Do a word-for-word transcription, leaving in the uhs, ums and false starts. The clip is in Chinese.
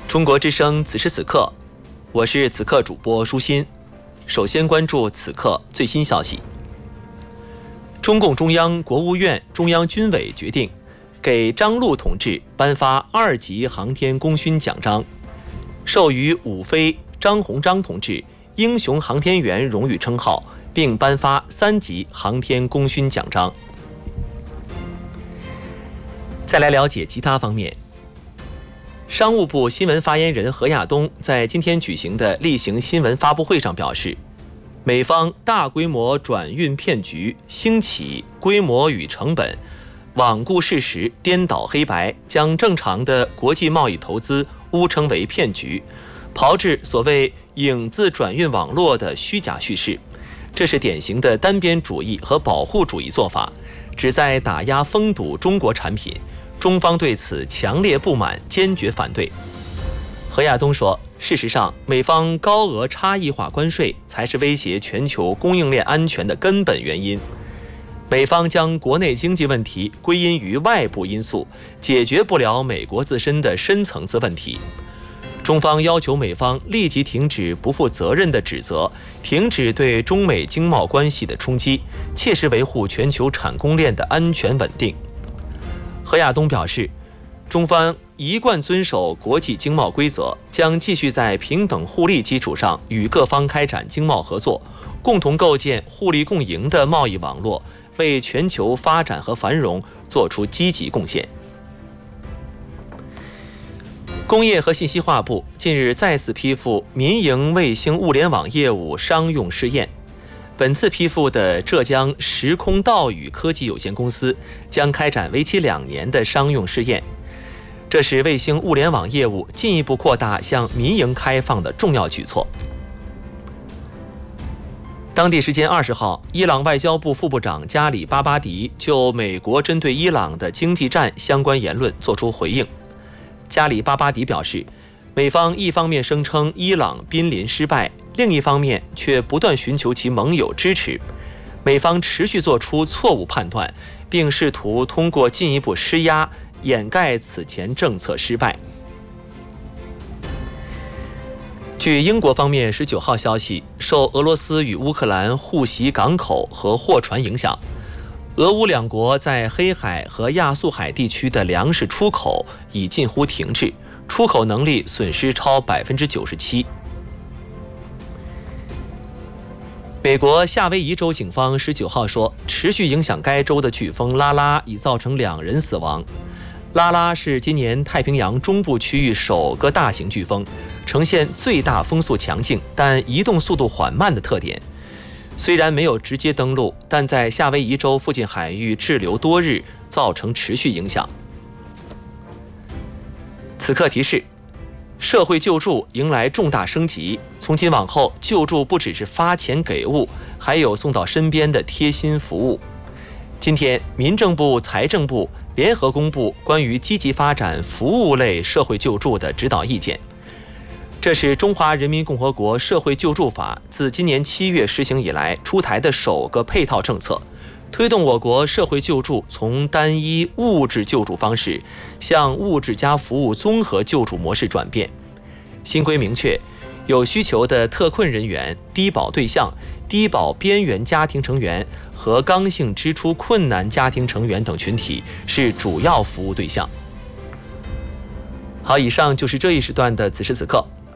中国之声此时此刻，我是此刻主播舒心。首先关注此刻最新消息。中共中央、国务院、中央军委决定给张陆同志颁发二级航天功勋奖章，授予武飞、张鸿章同志英雄航天员荣誉称号，并颁发三级航天功勋奖章。再来了解其他方面。商务部新闻发言人何亚东在今天举行的例行新闻发布会上表示，美方大规模转运骗局兴起规模与成本，罔顾事实，颠倒黑白，将正常的国际贸易投资污称为骗局，炮制所谓影子转运网络的虚假叙事，这是典型的单边主义和保护主义做法，旨在打压封堵中国产品。中方对此强烈不满，坚决反对。何亚东说，事实上，美方高额差异化关税才是威胁全球供应链安全的根本原因。美方将国内经济问题归因于外部因素，解决不了美国自身的深层次问题。中方要求美方立即停止不负责任的指责，停止对中美经贸关系的冲击，切实维护全球产供链的安全稳定。何亚东表示，中方一贯遵守国际经贸规则，将继续在平等互利基础上与各方开展经贸合作，共同构建互利共赢的贸易网络，为全球发展和繁荣做出积极贡献。工业和信息化部近日再次批复民营卫星物联网业务商用试验。本次批复的浙江时空道宇科技有限公司将开展为期两年的商用试验，这是卫星物联网业务进一步扩大向民营开放的重要举措。当地时间二十号，伊朗外交部副部长加里巴巴迪就美国针对伊朗的经济战相关言论作出回应。加里巴巴迪表示，美方一方面声称伊朗濒临失败，另一方面却不断寻求其盟友支持，美方持续做出错误判断，并试图通过进一步施压掩盖此前政策失败。据英国方面十九号消息，受俄罗斯与乌克兰互袭港口和货船影响，俄乌两国在黑海和亚速海地区的粮食出口已近乎停滞，出口能力损失超百分之九十七。美国夏威夷州警方十九号说，持续影响该州的飓风拉拉已造成两人死亡。拉拉是今年太平洋中部区域首个大型飓风，呈现最大风速强劲但移动速度缓慢的特点。虽然没有直接登陆，但在夏威夷州附近海域滞留多日，造成持续影响。此刻提示，社会救助迎来重大升级，从今往后，救助不只是发钱给物，还有送到身边的贴心服务。今天，民政部、财政部联合公布关于积极发展服务类社会救助的指导意见。这是中华人民共和国社会救助法自今年七月实行以来出台的首个配套政策，推动我国社会救助从单一物质救助方式向物质加服务综合救助模式转变。新规明确，有需求的特困人员、低保对象、低保边缘家庭成员和刚性支出困难家庭成员等群体是主要服务对象。好，以上就是这一时段的此时此刻。